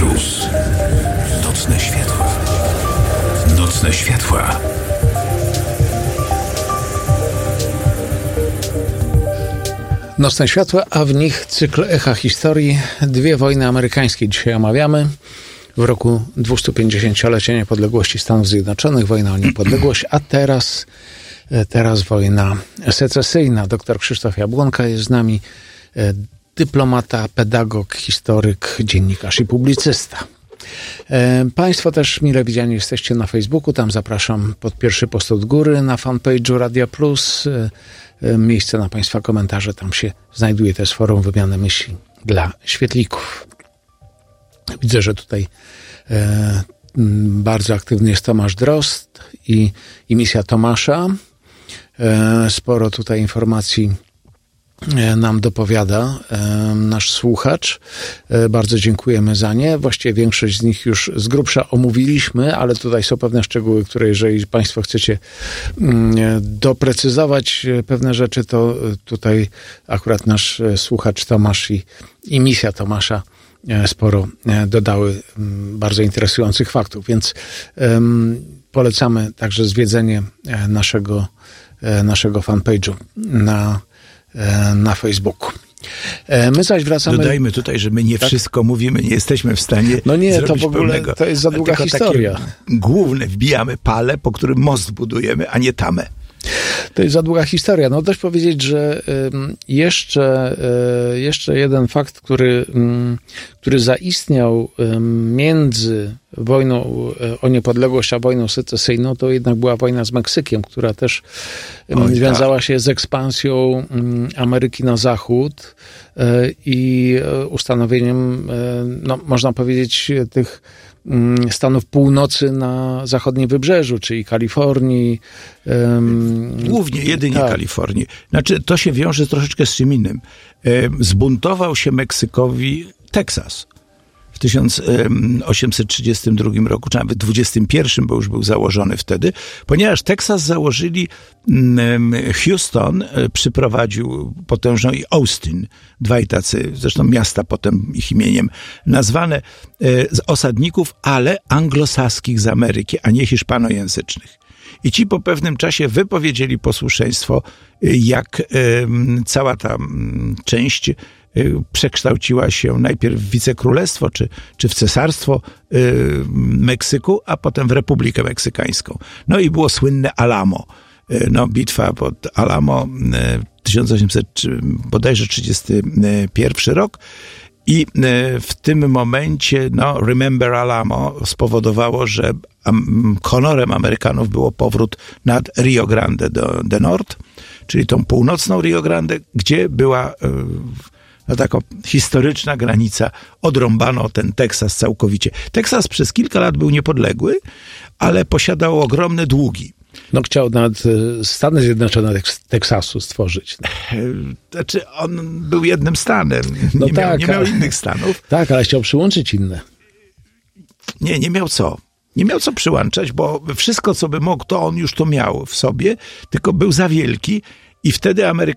Plus. Nocne światła. Nocne światła. Nocne światła, a w nich cykl Echa Historii. 2 wojny amerykańskie dzisiaj omawiamy. W roku 250-lecia niepodległości Stanów Zjednoczonych, wojna o niepodległość, a teraz wojna secesyjna. Dr Krzysztof Jabłonka jest z nami, dyplomata, pedagog, historyk, dziennikarz i publicysta. Państwo też mile widziani jesteście na Facebooku, tam zapraszam pod pierwszy post od góry na fanpage'u Radia Plus. Miejsce na Państwa komentarze, tam się znajduje też forum wymiany myśli dla świetlików. Widzę, że tutaj bardzo aktywny jest Tomasz Drozd i misja Tomasza. Sporo tutaj informacji nam dopowiada nasz słuchacz. Bardzo dziękujemy za nie. Właściwie większość z nich już z grubsza omówiliśmy, ale tutaj są pewne szczegóły, które jeżeli Państwo chcecie doprecyzować pewne rzeczy, to tutaj akurat nasz słuchacz Tomasz i misja Tomasza sporo dodały bardzo interesujących faktów, więc polecamy także zwiedzenie naszego fanpage'u na Facebooku. My zaś wracamy... Dodajmy tutaj, że my nie wszystko mówimy, nie jesteśmy w stanie No nie, zrobić to w ogóle pełnego, to jest za długa historia. Główne wbijamy pale, po którym most budujemy, a nie tamę. To jest za długa historia. No dość powiedzieć, że jeszcze jeden fakt, który zaistniał między wojną o niepodległość a wojną secesyjną, to jednak była wojna z Meksykiem, która też wiązała się z ekspansją Ameryki na zachód i ustanowieniem, no, można powiedzieć, tych Stanów północy na zachodnim wybrzeżu, czyli Kalifornii. Głównie, jedynie Kalifornii. Znaczy, to się wiąże troszeczkę z czym innym. Zbuntował się Meksykowi Teksas w 1832 roku, czy nawet 21, bo już był założony wtedy, ponieważ Teksas założyli Houston, przyprowadził potężną i Austin, dwaj tacy, zresztą miasta potem ich imieniem nazwane, z osadników, ale anglosaskich z Ameryki, a nie hiszpanojęzycznych. I ci po pewnym czasie wypowiedzieli posłuszeństwo, jak cała ta część przekształciła się najpierw w wicekrólestwo, czy w cesarstwo Meksyku, a potem w Republikę Meksykańską. No i było słynne Alamo. No, bitwa pod Alamo, 1831 rok. I w tym momencie, no, Remember Alamo spowodowało, że honorem Amerykanów było powrót nad Rio Grande do Nord, czyli tą północną Rio Grande, gdzie była taka historyczna granica, odrąbano ten Teksas całkowicie. Teksas przez kilka lat był niepodległy, ale posiadał ogromne długi. No chciał nawet Stany Zjednoczone Teksasu stworzyć. Znaczy on był jednym stanem, no nie miał innych stanów. Tak, ale chciał przyłączyć inne. Nie miał co. Nie miał co przyłączać, bo wszystko, co by mógł, to on już to miał w sobie, tylko był za wielki i wtedy